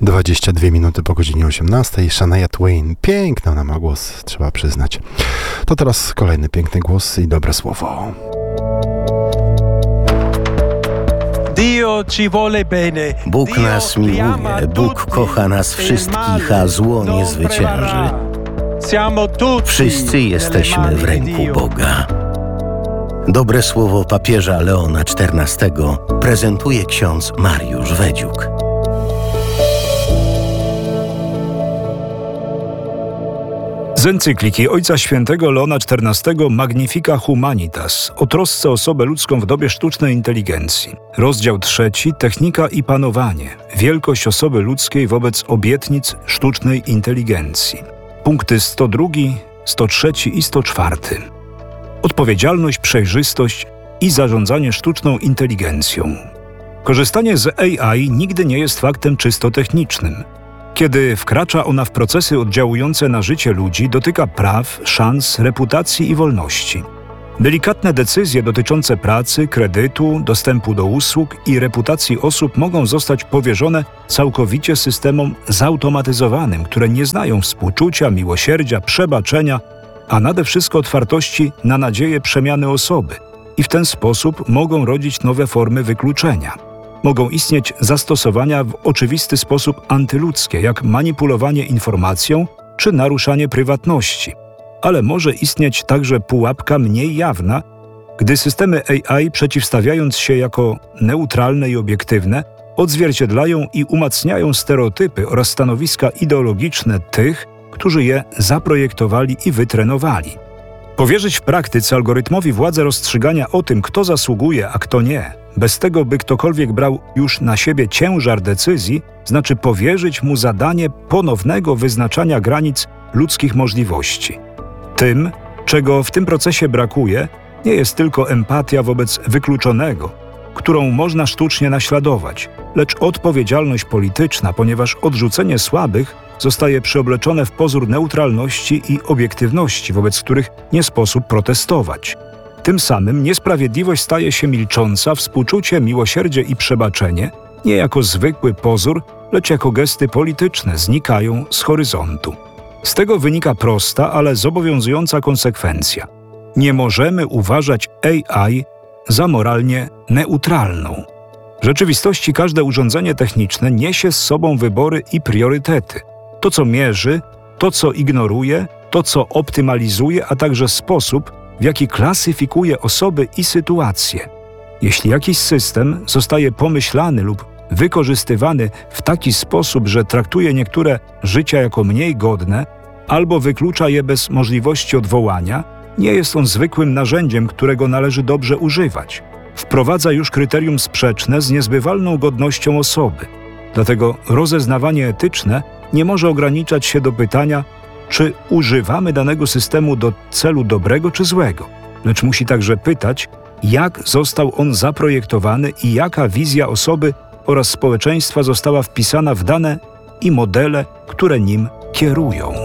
22 minuty po godzinie 18. Shania Twain. Piękny ona ma głos, trzeba przyznać. To teraz kolejny piękny głos i dobre słowo. Bóg nas miłuje, Bóg kocha nas wszystkich, a zło nie zwycięży. Wszyscy jesteśmy w ręku Boga. Dobre słowo papieża Leona XIV prezentuje ksiądz Mariusz Wedziuk. Z encykliki Ojca Świętego Leona XIV Magnifica Humanitas o trosce o osobę ludzką w dobie sztucznej inteligencji. Rozdział 3. Technika i panowanie. Wielkość osoby ludzkiej wobec obietnic sztucznej inteligencji. Punkty 102, 103 i 104. Odpowiedzialność, przejrzystość i zarządzanie sztuczną inteligencją. Korzystanie z AI nigdy nie jest faktem czysto technicznym. Kiedy wkracza ona w procesy oddziałujące na życie ludzi, dotyka praw, szans, reputacji i wolności. Delikatne decyzje dotyczące pracy, kredytu, dostępu do usług i reputacji osób mogą zostać powierzone całkowicie systemom zautomatyzowanym, które nie znają współczucia, miłosierdzia, przebaczenia, a nade wszystko otwartości na nadzieję przemiany osoby i w ten sposób mogą rodzić nowe formy wykluczenia. Mogą istnieć zastosowania w oczywisty sposób antyludzkie, jak manipulowanie informacją czy naruszanie prywatności. Ale może istnieć także pułapka mniej jawna, gdy systemy AI, przeciwstawiając się jako neutralne i obiektywne, odzwierciedlają i umacniają stereotypy oraz stanowiska ideologiczne tych, którzy je zaprojektowali i wytrenowali. Powierzyć w praktyce algorytmowi władzę rozstrzygania o tym, kto zasługuje, a kto nie, bez tego, by ktokolwiek brał już na siebie ciężar decyzji, znaczy powierzyć mu zadanie ponownego wyznaczania granic ludzkich możliwości. Tym, czego w tym procesie brakuje, nie jest tylko empatia wobec wykluczonego, którą można sztucznie naśladować, lecz odpowiedzialność polityczna, ponieważ odrzucenie słabych zostaje przyobleczone w pozór neutralności i obiektywności, wobec których nie sposób protestować. Tym samym niesprawiedliwość staje się milcząca, współczucie, miłosierdzie i przebaczenie, nie jako zwykły pozór, lecz jako gesty polityczne znikają z horyzontu. Z tego wynika prosta, ale zobowiązująca konsekwencja. Nie możemy uważać AI za moralnie neutralną. W rzeczywistości każde urządzenie techniczne niesie z sobą wybory i priorytety. To, co mierzy, to, co ignoruje, to, co optymalizuje, a także sposób, w jaki klasyfikuje osoby i sytuacje. Jeśli jakiś system zostaje pomyślany lub wykorzystywany w taki sposób, że traktuje niektóre życia jako mniej godne albo wyklucza je bez możliwości odwołania, nie jest on zwykłym narzędziem, którego należy dobrze używać. Wprowadza już kryterium sprzeczne z niezbywalną godnością osoby. Dlatego rozeznawanie etyczne nie może ograniczać się do pytania, czy używamy danego systemu do celu dobrego czy złego, lecz musi także pytać, jak został on zaprojektowany i jaka wizja osoby oraz społeczeństwa została wpisana w dane i modele, które nim kierują.